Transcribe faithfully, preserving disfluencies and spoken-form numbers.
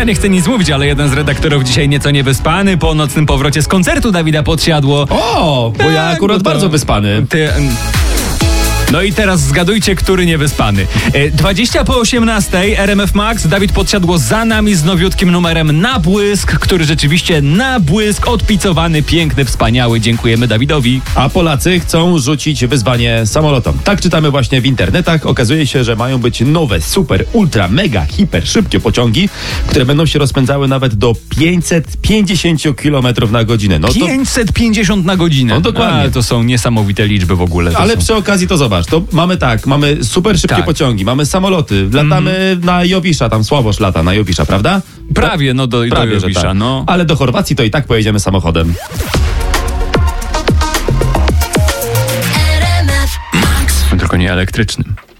Ja nie chcę nic mówić, ale jeden z redaktorów dzisiaj nieco niewyspany po nocnym powrocie z koncertu Dawida Podsiadło. O, bo ja akurat bo to- bardzo wyspany. Ty, no i teraz zgadujcie, który niewyspany. E, dwadzieścia po osiemnastej, R M F Max, Dawid Podsiadło za nami z nowiutkim numerem Na Błysk, który rzeczywiście na błysk, odpicowany, piękny, wspaniały. Dziękujemy Dawidowi. A Polacy chcą rzucić wyzwanie samolotom. Tak czytamy właśnie w internetach. Okazuje się, że mają być nowe, super, ultra, mega, hiper szybkie pociągi, które będą się rozpędzały nawet do pięćset pięćdziesiąt kilometrów na godzinę. No to, pięćset pięćdziesiąt na godzinę. No dokładnie. A, to są niesamowite liczby w ogóle. To ale są... przy okazji to zobacz, to mamy tak, mamy super szybkie Tak. pociągi, mamy samoloty, latamy mm. na Jowisza, tam Sławosz lata na Jowisza, prawda? Prawie, no do, Prawie, do że Jowisza, tak. no. Ale do Chorwacji to i tak pojedziemy samochodem. Tylko nie elektrycznym.